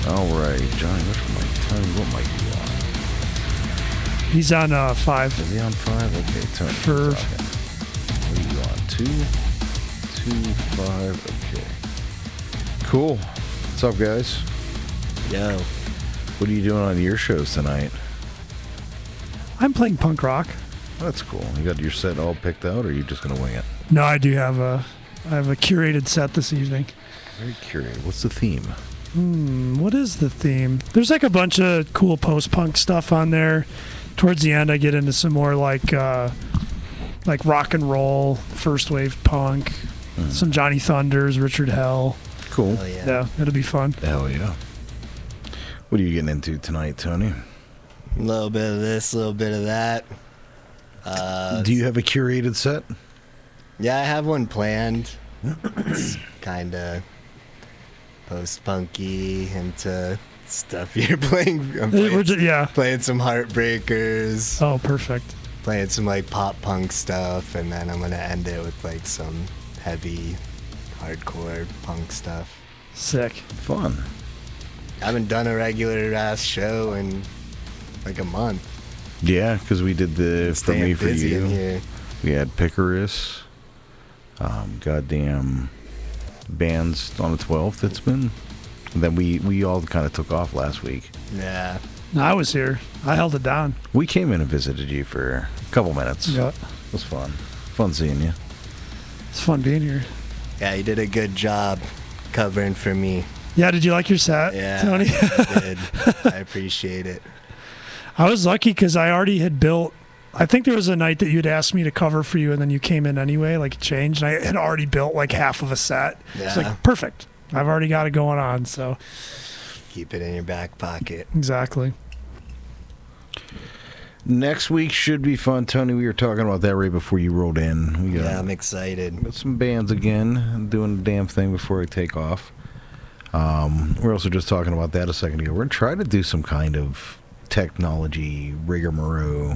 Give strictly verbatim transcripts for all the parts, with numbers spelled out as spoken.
All right, Johnny, which mic? Tell me what mic you on? He's on uh, five. Is he on five? Okay, turn. For what are you on? Two, two, five. Okay. Cool. What's up, guys? Yo. What are you doing on your shows tonight? I'm playing punk rock. That's cool. You got your set all picked out, or are you just gonna wing it? No, I do have a, I have a curated set this evening. Very curious. What's the theme? Hmm, what is the theme? There's like a bunch of cool post-punk stuff on there. Towards the end, I get into some more like, uh, like rock and roll, first wave punk, mm. some Johnny Thunders, Richard Hell. Cool. Hell yeah. Yeah, it'll be fun. Hell yeah. What are you getting into tonight, Tony? A little bit of this, a little bit of that. Uh, Do you have a curated set? Yeah, I have one planned. It's kind of post-punky into stuff you're playing. I'm playing, We're just, yeah. playing some Heartbreakers. Oh, perfect. Playing some like pop punk stuff, and then I'm gonna end it with like some heavy, hardcore punk stuff. Sick. Fun. I haven't done a regular ass show in like a month. Yeah, because we did the For Me For busy You. In here. We had Picarus. Um, goddamn bands on the twelfth. It's been. And then we, we all kind of took off last week. Yeah. No, I was here. I held it down. We came in and visited you for a couple minutes. Yeah. It was fun. Fun seeing you. It's fun being here. Yeah, you did a good job covering for me. Yeah, did you like your set, yeah, Tony? I did. I appreciate it. I was lucky because I already had built, I think there was a night that you'd asked me to cover for you and then you came in anyway, like it changed. And I had already built like half of a set. Yeah. It's like, perfect. I've already got it going on, so. Keep it in your back pocket. Exactly. Next week should be fun, Tony. We were talking about that right before you rolled in. We got, yeah, I'm excited. Got some bands again, doing the damn thing before I take off. Um, we're also just talking about that a second ago. We're going to try to do some kind of technology rigmarole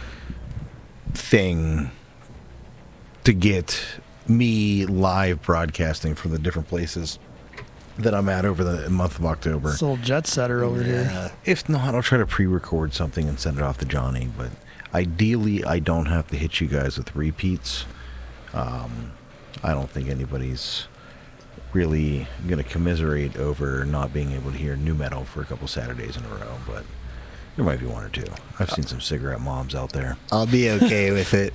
thing to get me live broadcasting from the different places that I'm at over the month of October. This little jet setter over yeah. here. If not, I'll try to pre-record something and send it off to Johnny. But ideally, I don't have to hit you guys with repeats. Um, I don't think anybody's really going to commiserate over not being able to hear new metal for a couple Saturdays in a row. But there might be one or two. I've seen some cigarette moms out there. I'll be okay with it.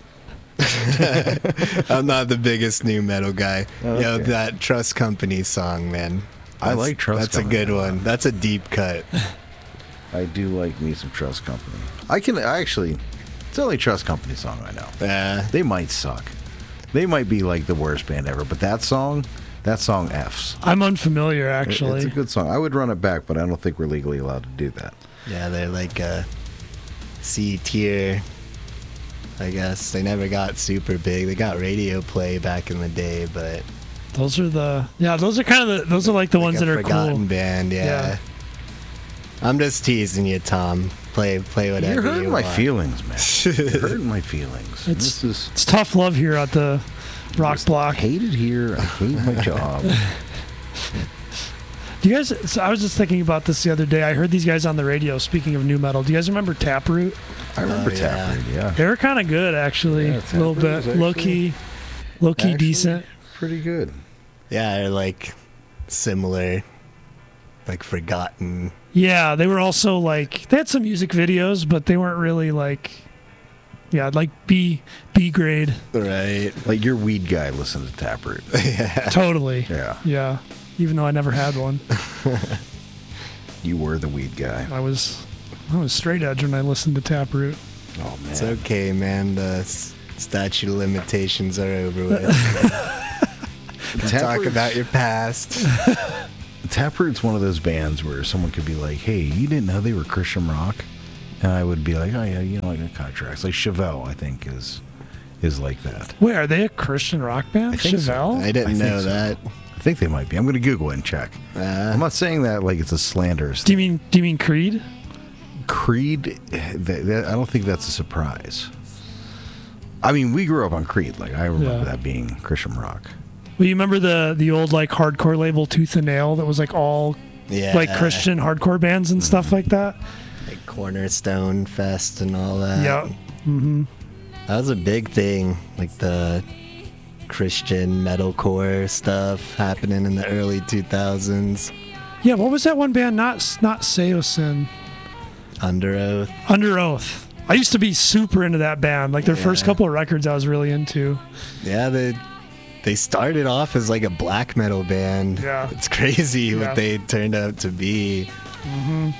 I'm not the biggest new metal guy. Okay. Yo, that Trust Company song, man. I like Trust That's Company a good one. That's a deep cut. I do like me some Trust Company. I can I actually, it's the only Trust Company song I know. Yeah. They might suck. They might be like the worst band ever, but that song, that song F's. I'm unfamiliar, actually. It's a good song. I would run it back, but I don't think we're legally allowed to do that. Yeah, they're like a C tier. I guess they never got super big. They got radio play back in the day, but Those are the yeah. Those are kind of the those are like the like ones a that are forgotten cool. band. Yeah. Yeah. I'm just teasing you, Tom. Play play whatever You're hurting you my want. feelings, man. You're hurting my feelings. It's this is it's tough love here at the Rock just Block. hate it here. I hate my job. Do you guys? So I was just thinking about this the other day. I heard these guys on the radio. Speaking of new metal, do you guys remember Taproot? I remember Oh, yeah. Taproot, yeah. They were kind of good, actually. Yeah, a little Taproot bit was low actually- key, low key Actually, decent. Pretty good. Yeah, they're like similar, like forgotten. Yeah, they were also like they had some music videos, but they weren't really like, yeah, like B B grade. Right. Like your weed guy listened to Taproot. Yeah. Totally. Yeah. Yeah. Even though I never had one, You were the weed guy. I was I was straight edge when I listened to Taproot. Oh, man. It's okay, man. The s- statute of limitations are over with. Talk Taproot's- about your past. Taproot's one of those bands where someone could be like, hey, you didn't know they were Christian rock? And I would be like, oh, yeah, you know, like a contract. Like Chevelle, I think, is is like that. Wait, are they a Christian rock band? I think so. Chevelle? I didn't I think know so. that. I think they might be. I'm going to Google it and check. Uh, I'm not saying that like it's a slanderous Do you mean do you mean Creed? Creed, that, that, I don't think that's a surprise. I mean, we grew up on Creed. Like, I remember Yeah. that being Christian rock. Well, you remember the the old like hardcore label Tooth and Nail that was like all Yeah. like Christian hardcore bands and stuff like that. Like Cornerstone Fest and all that. Yeah. Mm-hmm. That was a big thing, like the Christian metalcore stuff happening in the early two thousands. Yeah, what was that one band? Not not Seosin. Under Oath. Under Oath. I used to be super into that band. Like their Yeah. first couple of records I was really into. Yeah, they they started off as like a black metal band. Yeah. It's crazy Yeah. what they turned out to be. Mm-hmm.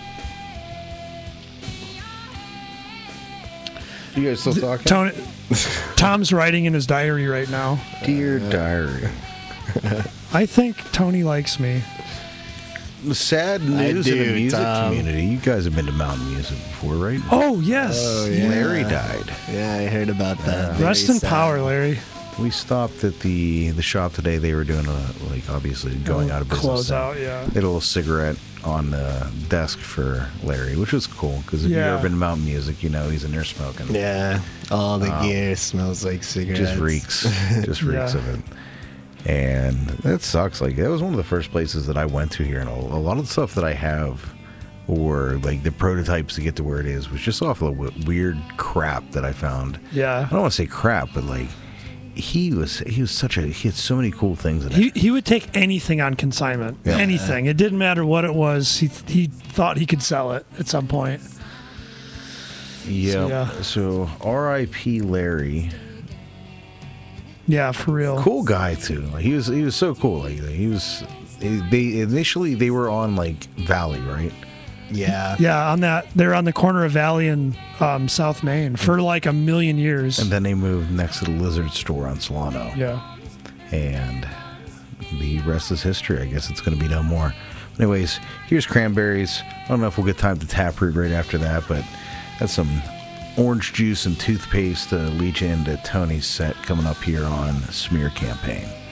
You guys still talking? Tony, Tom's writing in his diary right now. Dear diary. I think Tony likes me. Sad news in the do, music Tom. community. You guys have been to mountain music before, right? Oh, yes. Oh, yeah. Larry died. Yeah, I heard about that. Very Rest in sad. power, Larry. We stopped at the the shop today. They were doing a like obviously going out of business. Close and out, yeah. They had a little cigarette on the desk for Larry, which was cool because if Yeah. you've ever been to mountain music, you know he's in there smoking. Yeah, all the Um, gear smells like cigarettes. Just reeks, just reeks Yeah. of it. And that sucks. Like that was one of the first places that I went to here, and a, a lot of the stuff that I have, or like the prototypes to get to where it is, was just off of the w- weird crap that I found. Yeah. I don't want to say crap, but like he was he was such a he had so many cool things in it. He he would take anything on consignment. Yeah. Anything. It didn't matter what it was. He he thought he could sell it at some point. Yeah. yeah. So R I P Larry. Yeah, for real. Cool guy too. Like, he was he was so cool. Like he was. They initially they were on like Valley, right? Yeah. Yeah, on that they're on the corner of Valley and um, South Main for like a million years. And then they moved next to the Lizard store on Solano. Yeah. And the rest is history. I guess it's going to be no more. Anyways, here's Cranberries. I don't know if we'll get time to Taproot right after that, but that's some orange juice and toothpaste to leach into Tony's set coming up here on Smear Campaign.